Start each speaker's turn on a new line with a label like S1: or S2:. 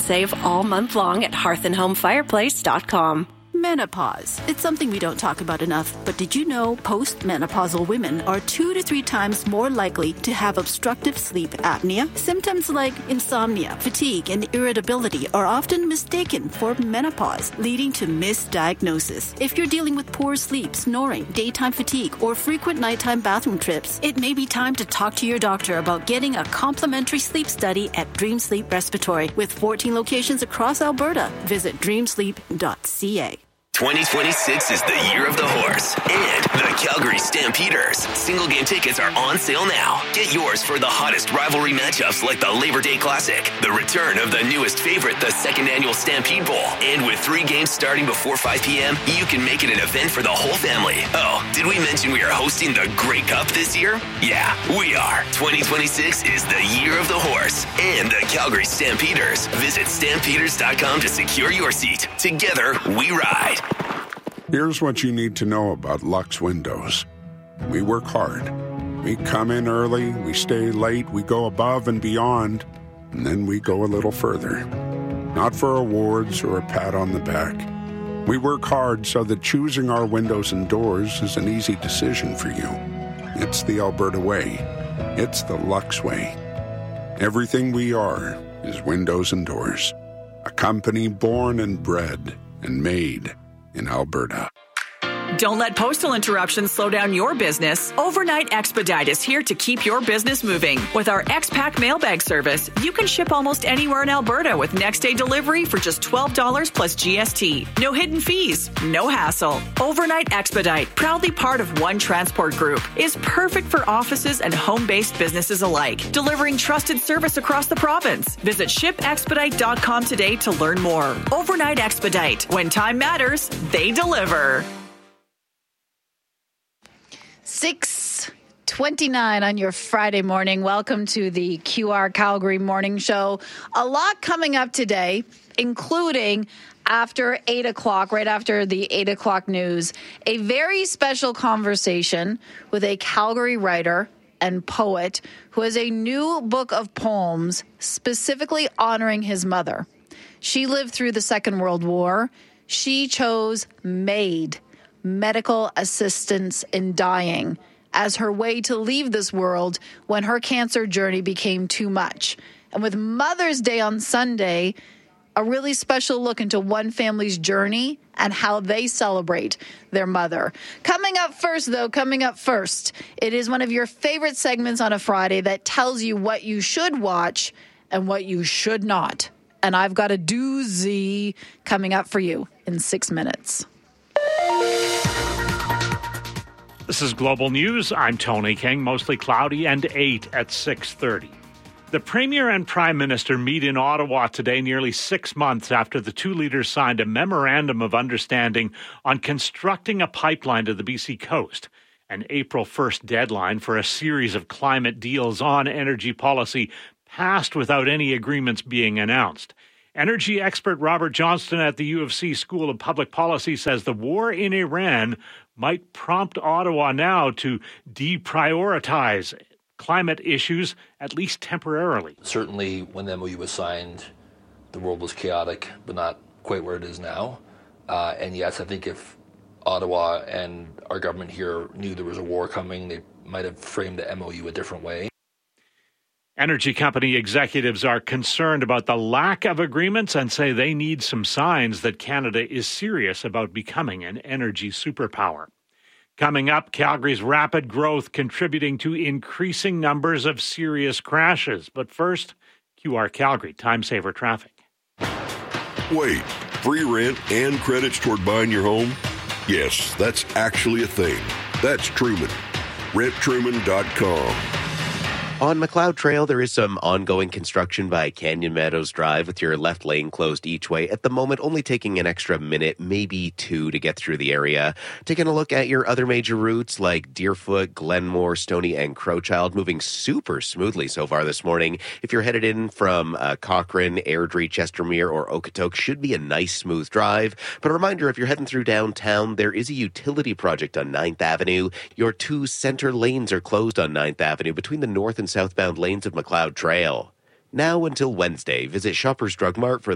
S1: save all month long at hearthandhomefireplace.com.
S2: Menopause. It's something we don't talk about enough, but did you know postmenopausal women are 2 to 3 times more likely to have obstructive sleep apnea? Symptoms like insomnia, fatigue, and irritability are often mistaken for menopause, leading to misdiagnosis. If you're dealing with poor sleep, snoring, daytime fatigue, or frequent nighttime bathroom trips, it may be time to talk to your doctor about getting a complimentary sleep study at Dream Sleep Respiratory. With 14 locations across Alberta, visit dreamsleep.ca.
S3: 2026 is the year of the horse and the Calgary Stampeders. Single game tickets are on sale now. Get yours for the hottest rivalry matchups like the Labor Day Classic, the return of the newest favorite, the second annual Stampede Bowl. And with 3 games starting before 5 p.m., you can make it an event for the whole family. Oh, did we mention we are hosting the Grey Cup this year? Yeah, we are. 2026 is the year of the horse and the Calgary Stampeders. Visit stampeders.com to secure your seat. Together, we ride.
S4: Here's what you need to know about Lux Windows. We work hard. We come in early, we stay late, we go above and beyond, and then we go a little further. Not for awards or a pat on the back. We work hard so that choosing our windows and doors is an easy decision for you. It's the Alberta way. It's the Lux way. Everything we are is windows and doors. A company born and bred and made in Alberta.
S5: Don't let postal interruptions slow down your business. Overnight Expedite is here to keep your business moving. With our X-Pack mailbag service, you can ship almost anywhere in Alberta with next-day delivery for just $12 plus GST. No hidden fees, no hassle. Overnight Expedite, proudly part of One Transport Group, is perfect for offices and home-based businesses alike, delivering trusted service across the province. Visit shipexpedite.com today to learn more. Overnight Expedite. When time matters, they deliver.
S6: 6:29 on your Friday morning. Welcome to the QR Calgary Morning Show. A lot coming up today, including after 8 o'clock, right after the 8 o'clock news, a very special conversation with a Calgary writer and poet who has a new book of poems specifically honoring his mother. She lived through the Second World War. She chose MAID, medical assistance in dying, as her way to leave this world when her cancer journey became too much. And with Mother's Day on Sunday, a really special look into one family's journey and how they celebrate their mother. Coming up first, it is one of your favorite segments on a Friday that tells you what you should watch and what you should not. And I've got a doozy coming up for you in 6 minutes.
S7: This is Global News. I'm Tony King. Mostly cloudy and 8 at 6:30. The Premier and Prime Minister meet in Ottawa today, nearly 6 months after the two leaders signed a memorandum of understanding on constructing a pipeline to the BC coast. An April 1st deadline for a series of climate deals on energy policy passed without any agreements being announced. Energy expert Robert Johnston at the U of C School of Public Policy says the war in Iran might prompt Ottawa now to deprioritize climate issues, at least temporarily.
S8: Certainly, when the MOU was signed, the world was chaotic, but not quite where it is now. And yes, I think if Ottawa and our government here knew there was a war coming, they might have framed the MOU a different way.
S7: Energy company executives are concerned about the lack of agreements and say they need some signs that Canada is serious about becoming an energy superpower. Coming up, Calgary's rapid growth contributing to increasing numbers of serious crashes. But first, QR Calgary, time saver traffic.
S9: Wait, free rent and credits toward buying your home? Yes, that's actually a thing. That's Truman. RentTruman.com.
S10: On McLeod Trail, there is some ongoing construction by Canyon Meadows Drive with your left lane closed each way. At the moment, only taking an extra minute, maybe 2 to get through the area. Taking a look at your other major routes like Deerfoot, Glenmore, Stoney, and Crowchild, moving super smoothly so far this morning. If you're headed in from Cochrane, Airdrie, Chestermere, or Okotoks, should be a nice, smooth drive. But a reminder, if you're heading through downtown, there is a utility project on 9th Avenue. Your 2 center lanes are closed on 9th Avenue between the north and southbound lanes of McLeod Trail. Now until Wednesday, visit Shoppers Drug Mart for